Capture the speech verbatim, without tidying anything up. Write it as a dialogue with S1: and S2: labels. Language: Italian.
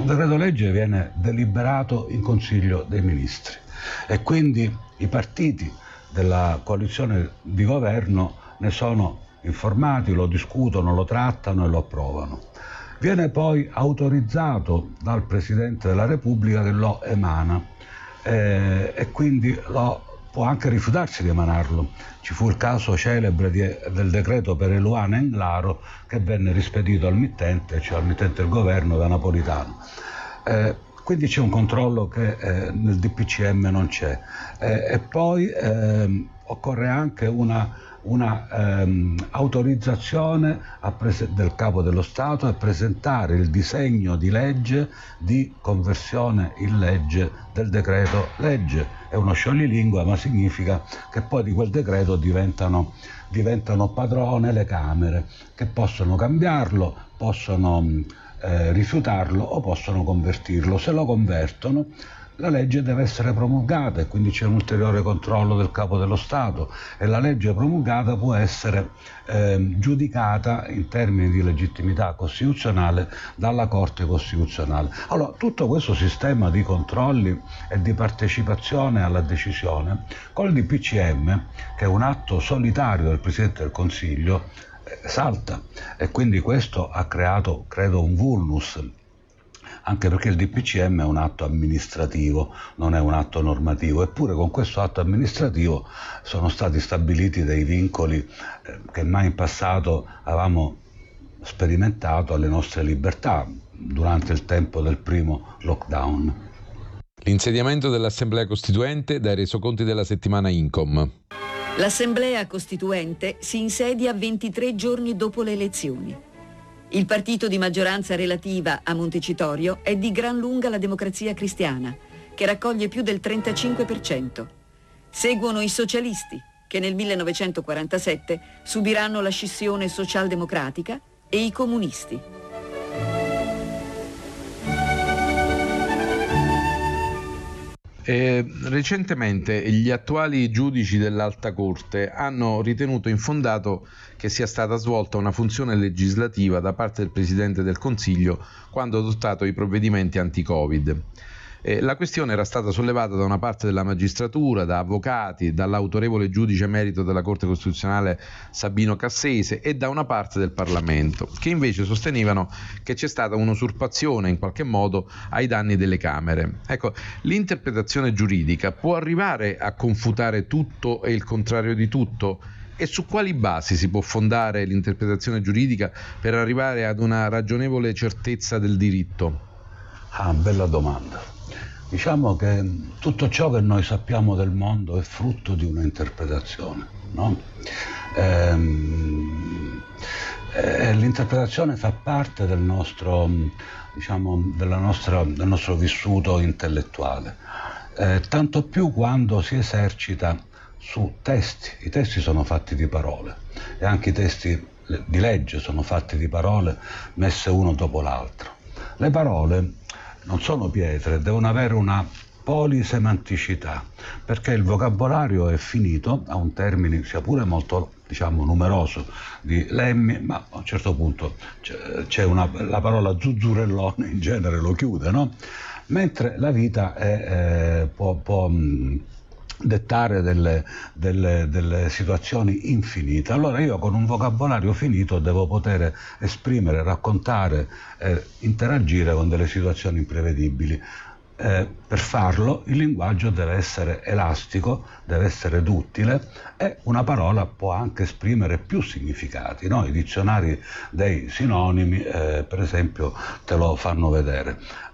S1: Un decreto legge viene deliberato in Consiglio dei Ministri e quindi i partiti della coalizione di governo ne sono informati, lo discutono, lo trattano e lo approvano. Viene poi autorizzato dal Presidente della Repubblica che lo emana eh, e quindi lo può anche rifiutarsi di emanarlo. Ci fu il caso celebre di, del decreto per Eluana Englaro che venne rispedito al mittente, cioè al mittente del governo, da Napolitano. Eh, quindi c'è un controllo che eh, nel D P C M non c'è. Eh, e poi eh, occorre anche una una ehm, autorizzazione a prese- del Capo dello Stato a presentare il disegno di legge di conversione in legge del decreto legge. È uno scioglilingua, ma significa che poi di quel decreto diventano, diventano padrone le Camere, che possono cambiarlo, possono eh, rifiutarlo o possono convertirlo. Se lo convertono, la legge deve essere promulgata e quindi c'è un ulteriore controllo del Capo dello Stato e la legge promulgata può essere eh, giudicata in termini di legittimità costituzionale dalla Corte Costituzionale. Allora, tutto questo sistema di controlli e di partecipazione alla decisione, con il D P C M, che è un atto solitario del Presidente del Consiglio, eh, salta e quindi questo ha creato, credo, un vulnus. Anche perché il D P C M è un atto amministrativo, non è un atto normativo, eppure con questo atto amministrativo sono stati stabiliti dei vincoli eh, che mai in passato avevamo sperimentato alle nostre libertà durante il tempo del primo lockdown.
S2: L'insediamento dell'Assemblea Costituente dai resoconti della settimana Incom.
S3: L'Assemblea Costituente si insedia ventitré giorni dopo le elezioni. Il partito di maggioranza relativa a Montecitorio è di gran lunga la Democrazia Cristiana, che raccoglie più del trentacinque per cento. Seguono i socialisti, che nel millenovecentoquarantasette subiranno la scissione socialdemocratica, e i comunisti.
S2: Eh, recentemente gli attuali giudici dell'Alta Corte hanno ritenuto infondato che sia stata svolta una funzione legislativa da parte del Presidente del Consiglio quando ha adottato i provvedimenti anti-Covid. Eh, la questione era stata sollevata da una parte della magistratura, da avvocati, dall'autorevole giudice emerito della Corte Costituzionale Sabino Cassese e da una parte del Parlamento, che invece sostenevano che c'è stata un'usurpazione in qualche modo ai danni delle Camere. Ecco, l'interpretazione giuridica può arrivare a confutare tutto e il contrario di tutto? E su quali basi si può fondare l'interpretazione giuridica per arrivare ad una ragionevole certezza del diritto?
S1: Ah, bella domanda. Diciamo che tutto ciò che noi sappiamo del mondo è frutto di una interpretazione, no? Ehm, eh, l'interpretazione fa parte del nostro, diciamo, della nostra, del nostro vissuto intellettuale, eh, tanto più quando si esercita su testi. I testi sono fatti di parole e anche i testi di legge sono fatti di parole messe uno dopo l'altro. Le parole non sono pietre, devono avere una polisemanticità, perché il vocabolario è finito, ha un termine sia pure molto, diciamo, numeroso di lemmi, ma a un certo punto c'è una, la parola zuzzurellone in genere lo chiude, no? Mentre la vita è, eh, può, può mh, dettare delle, delle, delle situazioni infinite. Allora io con un vocabolario finito devo poter esprimere, raccontare, eh, interagire con delle situazioni imprevedibili. Eh, per farlo il linguaggio deve essere elastico, deve essere duttile e una parola può anche esprimere più significati, no? I dizionari dei sinonimi, eh, per esempio, te lo fanno vedere.